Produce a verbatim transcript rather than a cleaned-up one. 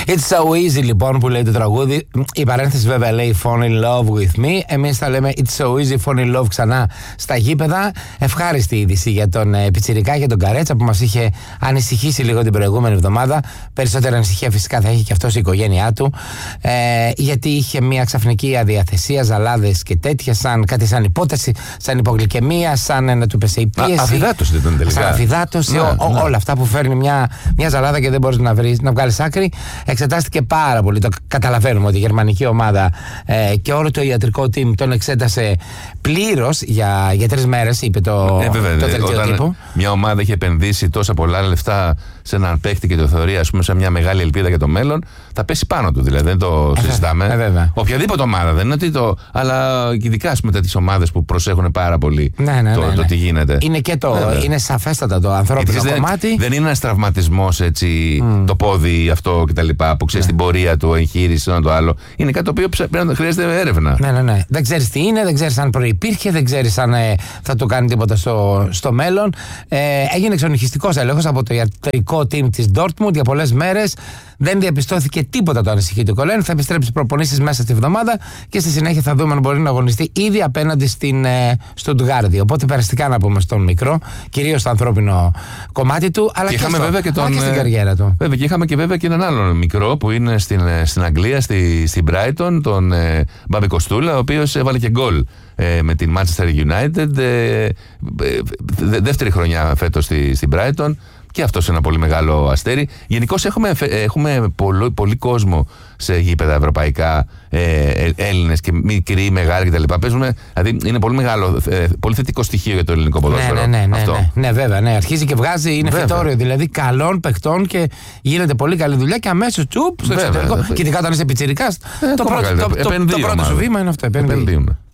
It's so easy λοιπόν που λέει το τραγούδι. Η παρένθεση βέβαια λέει Fall in love with me. Εμείς θα λέμε It's so easy, fall in love ξανά στα γήπεδα. Ευχάριστη είδηση για τον ε, Πιτσιρικά, για τον Καρέτσα που μας είχε ανησυχήσει λίγο την προηγούμενη εβδομάδα. Περισσότερη ανησυχία φυσικά θα έχει και αυτός η οικογένειά του. Ε, γιατί είχε μια ξαφνική αδιαθεσία, ζαλάδες και τέτοια, σαν κάτι σαν υπόταση, σαν υπογλυκαιμία, σαν να του πέσει η πίεση. Αφυδάτωση ήταν τελικά. Σαν αφυδάτωση, ναι, ο, ο, ναι. όλα αυτά που φέρνει μια, μια ζαλάδα και δεν μπορείς να, βρεις, να βγάλεις άκρη. Εξετάστηκε πάρα πολύ. Το καταλαβαίνουμε ότι η γερμανική ομάδα ε, και όλο το ιατρικό team τον εξέτασε πλήρως για, για τρεις μέρες, είπε το, ε, βέβαια, το δελτίο τύπου. Μια ομάδα έχει επενδύσει τόσα πολλά λεφτά σε έναν παίκτη και το θεωρεί, ας πούμε, σε μια μεγάλη ελπίδα για το μέλλον, θα πέσει πάνω του. Δηλαδή δεν το ε, συζητάμε. Ε, βέβαια. Οποιαδήποτε ομάδα δεν είναι ότι το. Αλλά ειδικά με τέτοιες ομάδες που προσέχουν πάρα πολύ ναι, ναι, το, ναι, ναι. το τι γίνεται. Είναι και το. Βέβαια. Είναι σαφέστατα το ανθρώπινο δεν, κομμάτι. Δεν είναι ένας τραυματισμός έτσι, mm. το πόδι αυτό κτλ. Που ξέρει ναι. την πορεία του, εγχείρηση, ένα το άλλο. Είναι κάτι το οποίο πρέπει να χρειάζεται έρευνα. Ναι, ναι, ναι. Δεν ξέρεις τι είναι, δεν ξέρεις αν προϋπήρχε, δεν ξέρεις αν ε, θα του κάνει τίποτα στο, στο μέλλον. Ε, έγινε εξονυχιστικός έλεγχος από το ιατρικό team της Dortmund για πολλές μέρες. Δεν διαπιστώθηκε τίποτα το ανησυχητικό. Λένε θα επιστρέψει προπονήσεις μέσα στη βδομάδα και στη συνέχεια θα δούμε αν μπορεί να αγωνιστεί ήδη απέναντι στην ε, Στουτγκάρδη. Οπότε περαστικά να πούμε στον μικρό, κυρίως στο ανθρώπινο κομμάτι του, αλλά και, και, στο, βέβαια και, τον, και στην καριέρα του. Βέβαια, και είχαμε και βέβαια και έναν άλλον μικρό που είναι στην, στην Αγγλία, στη, στην Brighton, τον ε, Μπάμπη Κοστούλα, ο οποίος έβαλε και γκολ ε, με την Manchester United. Ε, ε, δε, δεύτερη χρονιά φέτος στη, στην Brighton. Και αυτό είναι ένα πολύ μεγάλο αστέρι. Γενικώς έχουμε, έχουμε πολύ, πολύ κόσμο σε γήπεδα ευρωπαϊκά, ε, Έλληνες και μικροί, μεγάλοι κτλ. Παίζουμε, δηλαδή είναι πολύ μεγάλο, ε, πολύ θετικό στοιχείο για το ελληνικό ποδόσφαιρο. Ναι, ναι, ναι, αυτό. ναι, ναι, ναι, βέβαια. Ναι. Αρχίζει και βγάζει, είναι βέβαια. Φυτόριο δηλαδή καλών παιχτών και γίνεται πολύ καλή δουλειά και αμέσως τσουπ στο εξωτερικό. Και ειδικά όταν είσαι πιτσιρικάς, ε, το, το, πρώτο, το, το, το πρώτο σου βήμα είναι αυτό. Επενδύουν.